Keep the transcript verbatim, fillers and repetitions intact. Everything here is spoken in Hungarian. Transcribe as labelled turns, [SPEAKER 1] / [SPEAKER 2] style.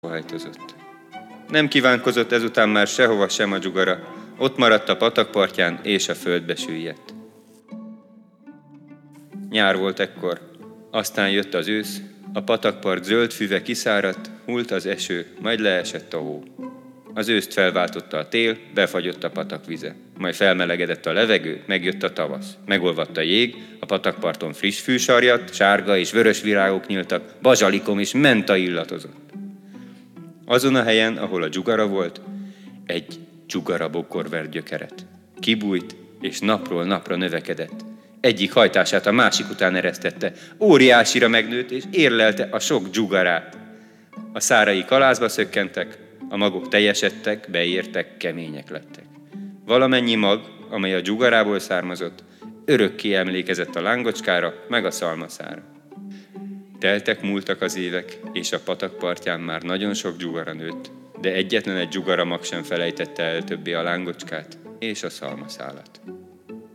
[SPEAKER 1] hajtozott. Nem kívánkozott ezután már sehova sem a dzsugara, ott maradt a patakpartján és a földbe süllyedt. Nyár volt ekkor, aztán jött az ősz, a patakpart zöld füve kiszáradt, hult az eső, majd leesett a hó. Az őszt felváltotta a tél, befagyott a patak vize, majd felmelegedett a levegő, megjött a tavasz. Megolvadt a jég, a patakparton friss fű sarjadt, sárga és vörös virágok nyíltak, bazsalikom és menta illatozott. Azon a helyen, ahol a dzsugara volt, egy dzsugara bokor vert gyökeret. Kibújt, és napról napra növekedett. Egyik hajtását a másik után eresztette, óriásira megnőtt, és érlelte a sok dzsugarát. A szárai kalázba szökkentek, a magok teljesedtek, beértek, kemények lettek. Valamennyi mag, amely a dzsugarából származott, örökké emlékezett a lángocskára, meg a szalmaszára. Teltek, múltak az évek, és a patak partján már nagyon sok dzsugara nőtt, de egyetlen egy dzsugaramag sem felejtette el többé a lángocskát és a szalmaszálat.